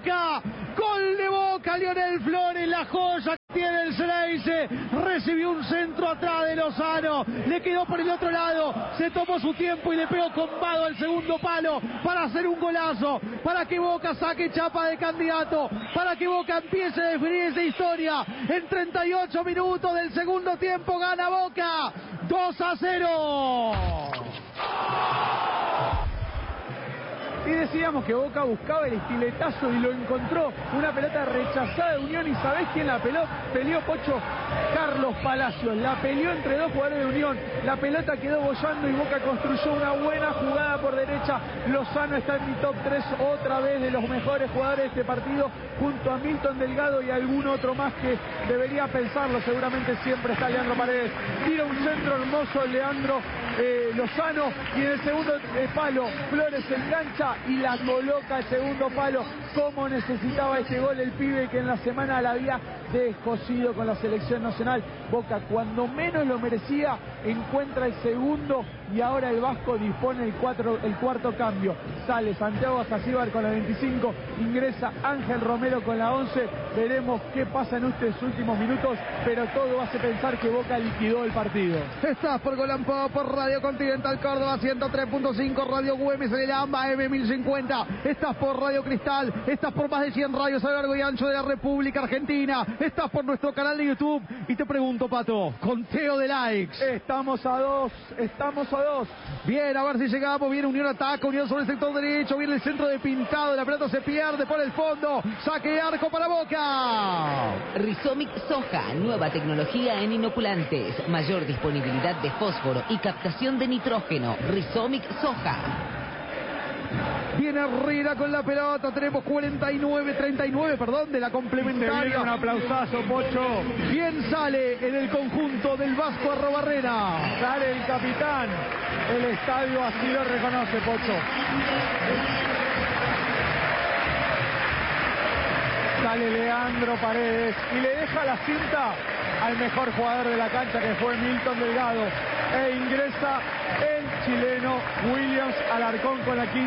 Boca. Gol de Boca, Lionel Flores, la joya que tiene el Xereyse. Recibió un centro atrás de Lozano, le quedó por el otro lado, se tomó su tiempo y le pegó combado al segundo palo para hacer un golazo, para que Boca saque chapa de candidato, para que Boca empiece a definir esa historia. En 38 minutos del segundo tiempo gana Boca 2-0. Y decíamos que Boca buscaba el estiletazo y lo encontró. Una pelota rechazada de Unión. ¿Y sabés quién la peleó, Pocho? Carlos Palacios. La peleó entre dos jugadores de Unión. La pelota quedó bollando y Boca construyó una buena jugada por derecha. Lozano está en mi top 3 otra vez de los mejores jugadores de este partido, junto a Milton Delgado y algún otro más que debería pensarlo. Seguramente siempre está Leandro Paredes. Tira un centro hermoso Leandro Lozano, y en el segundo palo Flores se engancha y la coloca al segundo palo. Como necesitaba ese gol el pibe que en la semana la había descosido con la selección nacional. Boca, cuando menos lo merecía, encuentra el segundo y ahora el Vasco dispone el cuarto cambio. Sale Santiago Asasíbar con la 25, ingresa Ángel Romero con la 11. Veremos qué pasa en estos últimos minutos, pero todo hace pensar que Boca liquidó el partido. Estás por Golampo, por Radio Continental Córdoba 103.5, Radio Güemes en el AMBA M1050. Estás por Radio Cristal, estás por más de 100 radios a lo largo y ancho de la República Argentina. Estás por nuestro canal de YouTube. Y te pregunto, Pato, conteo de likes. Estamos a 2. Bien, a ver si llegamos. Viene Unión, ataca, Unión sobre el sector derecho. Viene el centro de Pintado, la pelota se pierde por el fondo. Saque de arco para Boca. Rizomic Soja, nueva tecnología en inoculantes, mayor disponibilidad de fósforo y captación de nitrógeno. Rizomic Soja. Viene Herrera con la pelota, tenemos 39 de la complementaria. Un aplausazo, Pocho. Bien sale en el conjunto del Vasco Arrobarrena. Sale el capitán. El estadio así lo reconoce, Pocho. Sale Leandro Paredes y le deja la cinta al mejor jugador de la cancha, que fue Milton Delgado, e ingresa el chileno Williams Alarcón con la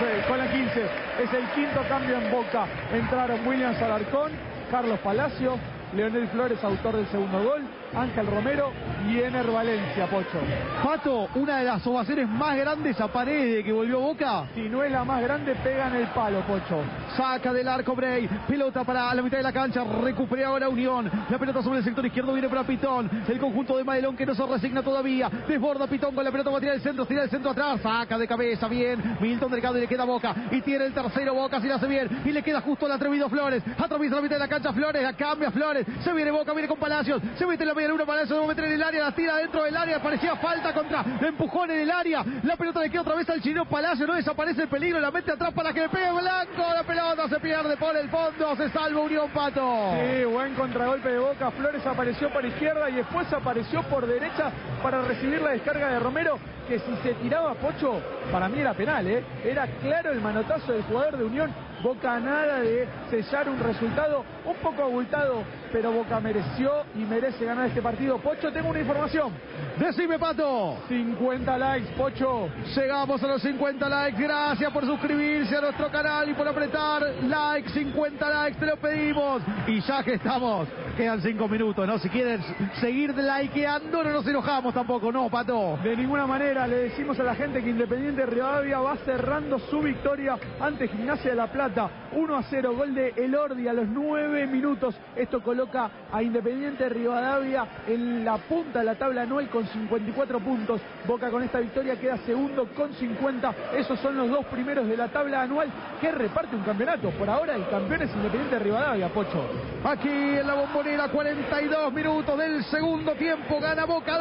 15. Es el quinto cambio en Boca. Entraron Williams Alarcón, Carlos Palacios, Leonel Flores, autor del segundo gol, Ángel Romero y Ener Valencia, Pocho. Pato, una de las ovaciones más grandes a Paredes que volvió Boca. Si no es la más grande, pega en el palo, Pocho. Saca del arco Bray, pelota para la mitad de la cancha, recupera ahora Unión. La pelota sobre el sector izquierdo viene para Pitón. El conjunto de Madelón que no se resigna todavía. Desborda Pitón con la pelota, va a tirar el centro atrás. Saca de cabeza, bien. Milton Delgado y le queda Boca. Y tiene el tercero Boca, si la hace bien. Y le queda justo al atrevido Flores. Atraviesa la mitad de la cancha Flores, la cambia Flores. Se viene Boca, viene con Palacios. Se mete en la media luna, Palacios va a meter en el área, la tira dentro del área. Parecía falta contra. Empujón en el área. La pelota le queda otra vez al chileno Palacios. No desaparece el peligro, la mete atrás para que le pegue Blanco. La pelota se pierde por el fondo. Se salva Unión, Pato. Sí, buen contragolpe de Boca. Flores apareció por izquierda y después apareció por derecha para recibir la descarga de Romero, que si se tiraba, Pocho, para mí era penal, era claro el manotazo del jugador de Unión. Boca nada de sellar un resultado un poco abultado, pero Boca mereció y merece ganar este partido. Pocho, tengo una información. Decime, Pato. 50 likes, Pocho. Llegamos a los 50 likes. Gracias por suscribirse a nuestro canal y por apretar like. 50 likes, te lo pedimos. Y ya que estamos, quedan 5 minutos, ¿no? Si quieren seguir likeando, no nos enojamos tampoco, ¿no, Pato? De ninguna manera. Le decimos a la gente que Independiente Rivadavia va cerrando su victoria ante Gimnasia de La Plata. 1-0, gol de Elordi a los 9 minutos. Esto coloca a Independiente Rivadavia en la punta de la tabla anual con 54 puntos. Boca con esta victoria queda segundo con 50. Esos son los dos primeros de la tabla anual que reparte un campeonato. Por ahora el campeón es Independiente Rivadavia, Pocho. Aquí en la Bombonera, 42 minutos del segundo tiempo, gana Boca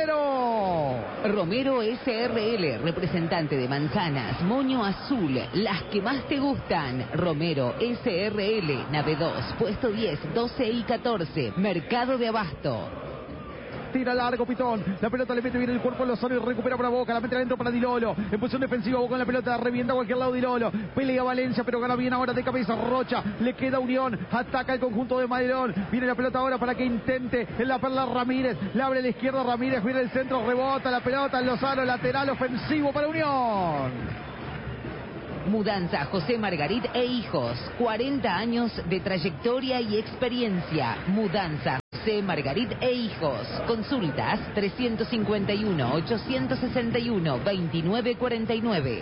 2-0. Romero SRL, representante de manzanas, moño azul, las que más te gustan. Romero SRL, nave 2, puesto 10, 12 y 14, Mercado de Abasto. Tira largo Pitón, la pelota le mete bien el cuerpo a Lozano y recupera para Boca, la mete adentro para Di Lolo, en posición defensiva Boca con la pelota, revienta a cualquier lado Di Lolo, pelea Valencia pero gana bien ahora de cabeza Rocha, le queda Unión, ataca el conjunto de Madelón, viene la pelota ahora para que intente en la perla Ramírez, le abre a la izquierda Ramírez, viene el centro, rebota la pelota, Lozano, lateral ofensivo para Unión. Mudanza José Margarit e Hijos. 40 años de trayectoria y experiencia. Mudanza José Margarit e Hijos. Consultas 351-861-2949.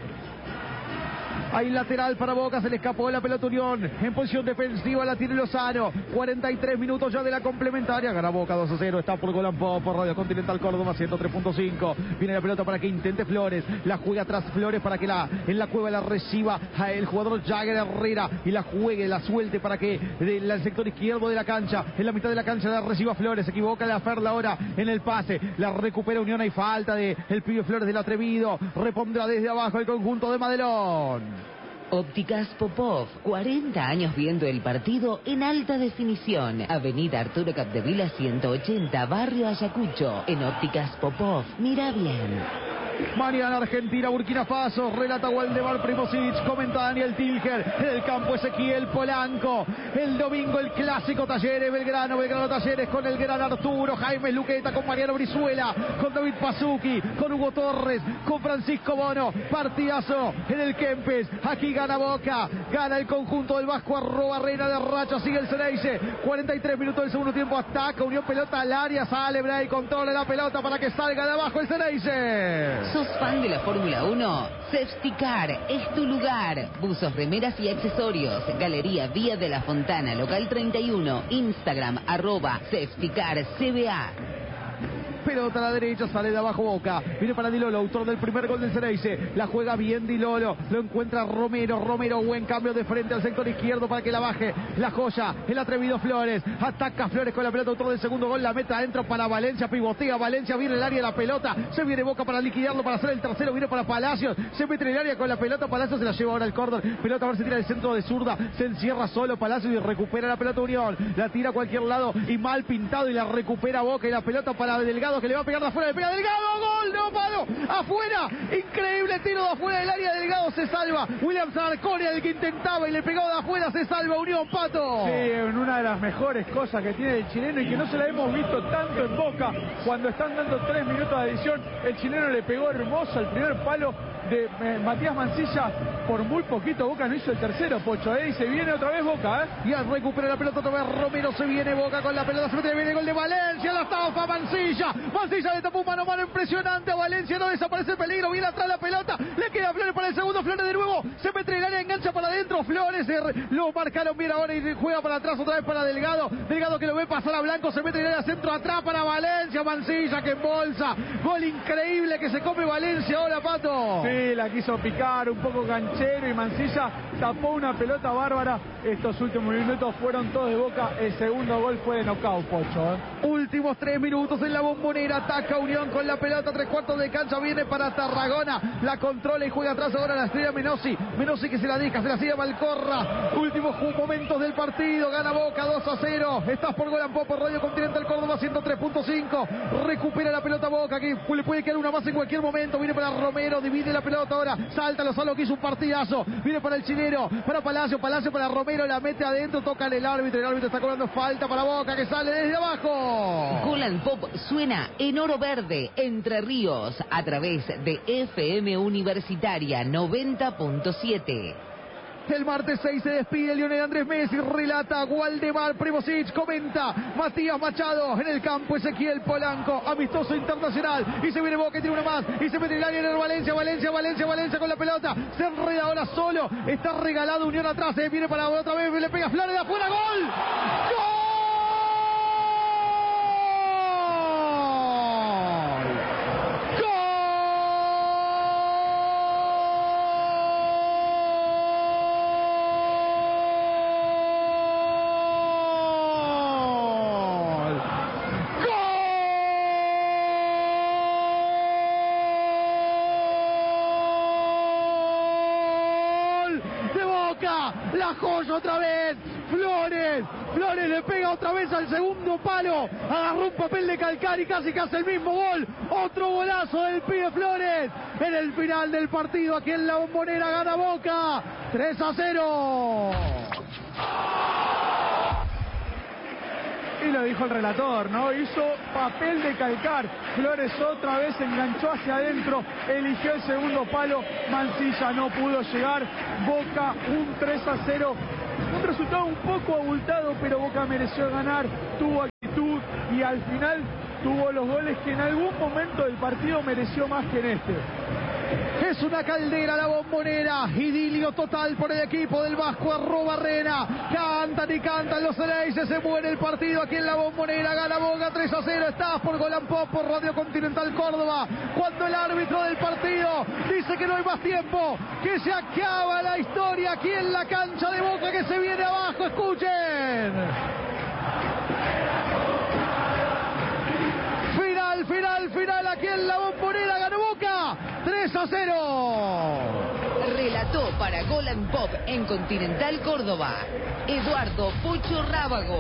Hay lateral para Boca, se le escapó la pelota Unión. En posición defensiva la tiene Lozano. 43 minutos ya de la complementaria. Gana Boca 2-0. Está por Golan Pop, por Radio Continental Córdoba 103.5. Viene la pelota para que intente Flores. La juega atrás Flores para que en la cueva la reciba a el jugador Jagger Herrera. Y la juegue, la suelte para que el sector izquierdo de la cancha, en la mitad de la cancha la reciba Flores. Se equivoca la Ferla ahora en el pase. La recupera Unión. Hay falta de el pibe Flores del atrevido. Repondrá desde abajo el conjunto de Madelón. Ópticas Popov, 40 años viendo el partido en alta definición. Avenida Arturo Capdevila 180, Barrio Ayacucho. En Ópticas Popov, mira bien. Mañana Argentina, Burkina Faso, relata Waldemar Primozic, comenta Daniel Tilger, en el campo Ezequiel Polanco. El domingo el clásico Talleres Belgrano Talleres con el gran Arturo, Jaime Luqueta, con Mariano Brizuela, con David Pazzucchi, con Hugo Torres, con Francisco Bono. Partidazo en el Kempes, aquí gana Boca, gana el conjunto del Vasco Arrobarrena de Racha, sigue el Ceneice. 43 minutos del segundo tiempo, ataca Unión, pelota al área, sale Bray, controla la pelota para que salga de abajo el Ceneice. ¿Sos fan de la Fórmula 1? Safety Car es tu lugar. Buzos, remeras y accesorios. Galería Vía de la Fontana, local 31. Instagram, @SafetyCarCBA. Pelota a la derecha, sale de abajo Boca. Viene para Di Lolo, autor del primer gol del Ceneice. La juega bien Di Lolo. Lo encuentra Romero. Buen cambio de frente al sector izquierdo para que la baje. La joya, el atrevido Flores. Ataca Flores con la pelota, autor del segundo gol. La mete adentro para Valencia. Pivotea Valencia. Viene el área de la pelota. Se viene Boca para liquidarlo, para hacer el tercero. Viene para Palacios. Se mete en el área con la pelota. Palacios se la lleva ahora al córner. Pelota a ver si tira el centro de zurda. Se encierra solo Palacios y recupera la pelota Unión. La tira a cualquier lado y mal pintado y la recupera Boca. Y la pelota para Delgado, que le va a pegar de afuera, le pega Delgado, gol, no palo, afuera, increíble tiro de afuera del área, Delgado se salva, William Zarconi el que intentaba y le pegó de afuera, se salva Unión, Pato. Sí, en una de las mejores cosas que tiene el chileno y que no se la hemos visto tanto en Boca, cuando están dando 3 minutos de adición, el chileno le pegó hermoso al primer palo de Matías Mancilla, por muy poquito Boca no hizo el tercero, Pocho, y se viene otra vez Boca, y al recuperar la pelota otra vez Romero, se viene Boca con la pelota, se mete, viene el gol de Valencia, la estafa Mancilla le tapó mano a mano impresionante a Valencia, no desaparece el peligro, viene atrás la pelota, le queda Flores para el segundo, Flores de nuevo, se mete en el área, engancha para adentro, Flores, lo marcaron bien ahora y juega para atrás otra vez para Delgado que lo ve pasar a Blanco, se mete en el área, centro atrás para Valencia, Mancilla que embolsa, gol increíble que se come Valencia ahora, Pato. Sí, la quiso picar, un poco canchero y Mancilla tapó una pelota bárbara. Estos últimos minutos fueron todos de Boca, el segundo gol fue de knockout, Pocho. Últimos 3 minutos en la Bombonera, ataca Unión con la pelota, 3/4 de cancha, viene para Tarragona, la controla y juega atrás ahora la estrella Menossi que se la deja, se la sigue Malcorra. Últimos momentos del partido, gana Boca 2-0, estás por Golan Pop, por Radio Continental Córdoba 103.5, recupera la pelota Boca, que le puede quedar una más en cualquier momento, viene para Romero, divide la pelota ahora, salta Lozano que hizo un partidazo, viene para el chileno, para Palacio para Romero, la mete adentro, toca el árbitro está cobrando falta para Boca que sale desde abajo. Golan Pop suena en Oro Verde, Entre Ríos, a través de FM Universitaria 90.7. El martes 6 se despide Lionel Andrés Messi, relata Waldemar Primozic, comenta Matías Machado, en el campo Ezequiel Polanco, amistoso internacional, y se viene Boca y tiene una más, y se mete en el área en Valencia con la pelota, se enreda ahora solo, está regalado Unión atrás, viene para otra vez, le pega Flores de afuera, ¡gol! ¡Gol! La joya otra vez, Flores le pega otra vez al segundo palo, agarró un papel de calcar y casi que hace el mismo gol, otro golazo del pibe Flores, en el final del partido aquí en la Bombonera gana Boca, 3-0. Y lo dijo el relator, ¿no? Hizo papel de calcar. Flores otra vez enganchó hacia adentro, eligió el segundo palo. Mansilla no pudo llegar. Boca un 3-0. Un resultado un poco abultado, pero Boca mereció ganar. Tuvo actitud y al final tuvo los goles que en algún momento del partido mereció más que en este. Es una caldera la Bombonera, idilio total por el equipo del Vasco Arrobarrena. Cantan y cantan los Eleises, se muere el partido aquí en la Bombonera. Gana Boca 3-0. Estás por Golan Pop, por Radio Continental Córdoba. Cuando el árbitro del partido dice que no hay más tiempo, que se acaba la historia aquí en la cancha de Boca, que se viene abajo. Escuchen. Final aquí en la Bombonera. Ganó Boca 3-0. Relató para Golan Pop en Continental Córdoba Eduardo Pocho Rábago.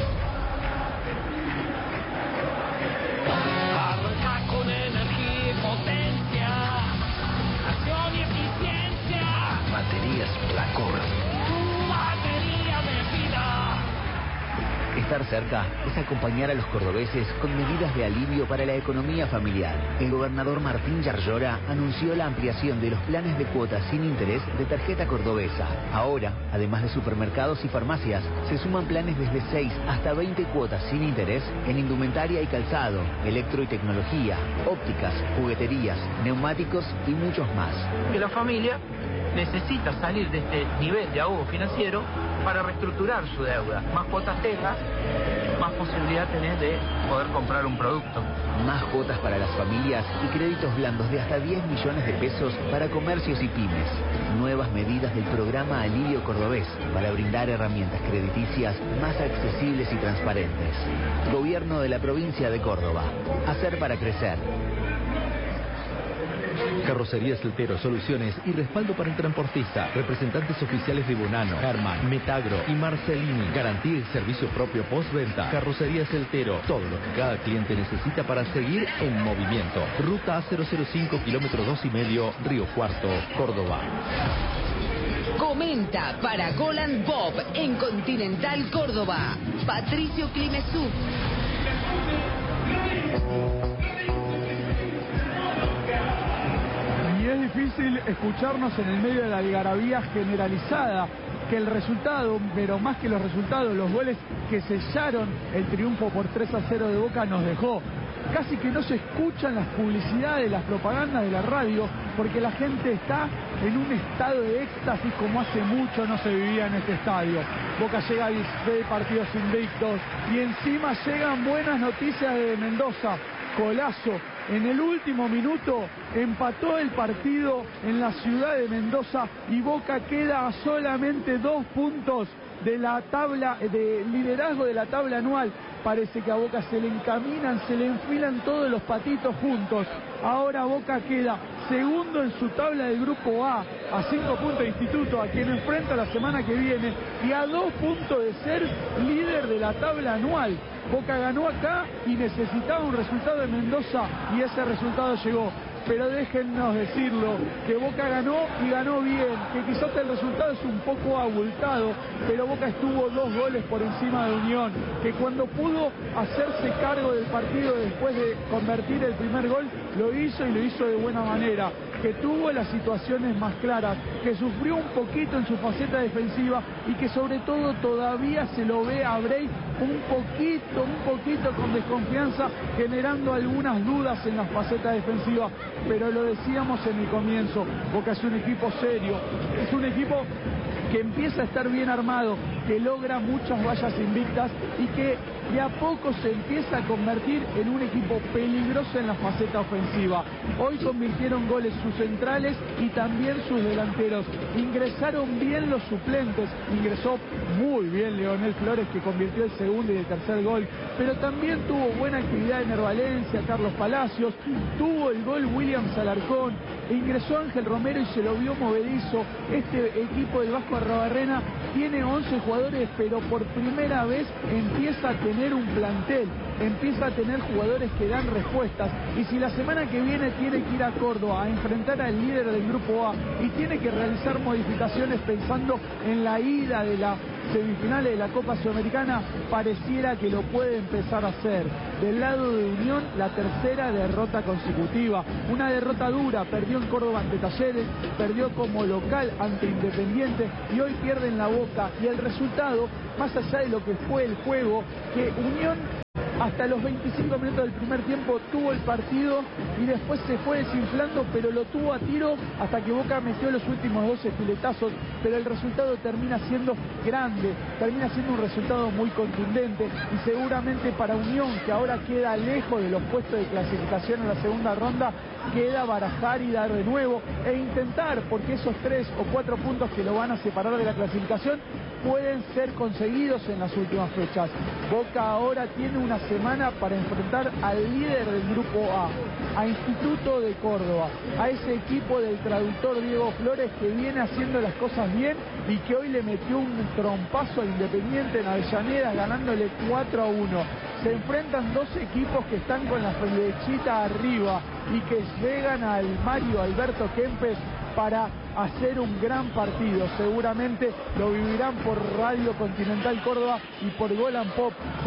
Arranca con energía y potencia, acción y eficiencia. Baterías Placor. Tu batería de vida. Estar cerca es acompañar a los cordobeses con medidas de alivio para la economía familiar. El gobernador Martín Yarlora anunció la ampliación de los planes de cuotas sin interés de tarjeta cordobesa. Ahora, además de supermercados y farmacias, se suman planes desde 6 hasta 20 cuotas sin interés en indumentaria y calzado, electro y tecnología, ópticas, jugueterías, neumáticos y muchos más. Que la familia necesita salir de este nivel de ahogo financiero para reestructurar su deuda. Más cuotas tengas, más posibilidad tenés de poder comprar un producto. Más cuotas para las familias y créditos blandos de hasta 10 millones de pesos para comercios y pymes. Nuevas medidas del programa Alivio Cordobés para brindar herramientas crediticias más accesibles y transparentes. Gobierno de la provincia de Córdoba. Hacer para crecer. Carrocería Celtero, soluciones y respaldo para el transportista. Representantes oficiales de Bonano, Herman, Metagro y Marcelini. Garantía y servicio propio postventa. Carrocería Celtero, todo lo que cada cliente necesita para seguir en movimiento. Ruta A005, kilómetro 2,5, Río Cuarto, Córdoba. Comenta para Golan Pop en Continental Córdoba Patricio Climesú. Y es difícil escucharnos en el medio de la algarabía generalizada, que el resultado, pero más que los resultados, los goles que sellaron el triunfo por 3-0 de Boca nos dejó. Casi que no se escuchan las publicidades, las propagandas de la radio, porque la gente está en un estado de éxtasis como hace mucho no se vivía en este estadio. Boca llega a 16 partidos invictos y encima llegan buenas noticias de Mendoza. Golazo. En el último minuto empató el partido en la ciudad de Mendoza y Boca queda a solamente 2 puntos de la tabla de liderazgo de la tabla anual. Parece que a Boca se le encaminan, se le enfilan todos los patitos juntos. Ahora Boca queda segundo en su tabla del grupo A 5 puntos de Instituto, a quien enfrenta la semana que viene, y a 2 puntos de ser líder de la tabla anual. Boca ganó acá y necesitaba un resultado de Mendoza y ese resultado llegó. Pero déjennos decirlo, que Boca ganó y ganó bien, que quizás el resultado es un poco abultado, pero Boca estuvo 2 goles por encima de Unión, que cuando pudo hacerse cargo del partido después de convertir el primer gol, lo hizo y lo hizo de buena manera, que tuvo las situaciones más claras, que sufrió un poquito en su faceta defensiva y que sobre todo todavía se lo ve a Brey un poquito con desconfianza, generando algunas dudas en la faceta defensiva. Pero lo decíamos en el comienzo, Boca es un equipo serio, es un equipo que empieza a estar bien armado, que logra muchas vallas invictas y que de a poco se empieza a convertir en un equipo peligroso en la faceta ofensiva. Hoy convirtieron goles sus centrales y también sus delanteros. Ingresaron bien los suplentes, ingresó muy bien Leonel Flores, que convirtió el segundo y el tercer gol, pero también tuvo buena actividad en Valencia, Carlos Palacios, tuvo el gol Williams Alarcón, ingresó Ángel Romero y se lo vio movedizo. Este equipo del Vasco Arrobarrena tiene 11 jugadores, pero por primera vez empieza a tener un plantel, empieza a tener jugadores que dan respuestas. Y si la semana que viene tiene que ir a Córdoba a enfrentar al líder del grupo A y tiene que realizar modificaciones pensando en la ida de la semifinales de la Copa Sudamericana, pareciera que lo puede empezar a hacer. Del lado de Unión, la tercera derrota consecutiva. Una derrota dura, perdió en Córdoba ante Talleres, perdió como local ante Independiente y hoy pierde en La Boca. Y el resultado, más allá de lo que fue el juego, que Unión hasta los 25 minutos del primer tiempo tuvo el partido y después se fue desinflando, pero lo tuvo a tiro hasta que Boca metió los últimos 2 estiletazos, pero el resultado termina siendo grande, termina siendo un resultado muy contundente y seguramente para Unión, que ahora queda lejos de los puestos de clasificación en la segunda ronda, queda barajar y dar de nuevo e intentar, porque esos 3 o 4 puntos que lo van a separar de la clasificación pueden ser conseguidos en las últimas fechas. Boca ahora tiene una semana para enfrentar al líder del grupo A Instituto de Córdoba, a ese equipo del traductor Diego Flores que viene haciendo las cosas bien y que hoy le metió un trompazo a Independiente en Avellaneda ganándole 4-1. Se enfrentan 2 equipos que están con la flechita arriba y que llegan al Mario Alberto Kempes para hacer un gran partido. Seguramente lo vivirán por Radio Continental Córdoba y por Gol and Pop.